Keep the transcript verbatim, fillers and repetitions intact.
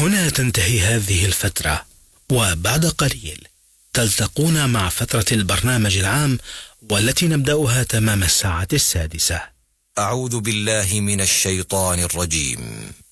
هنا تنتهي هذه الفترة، وبعد قليل تلتقون مع فترة البرنامج العام والتي نبدأها تمام الساعة السادسة. أعوذ بالله من الشيطان الرجيم.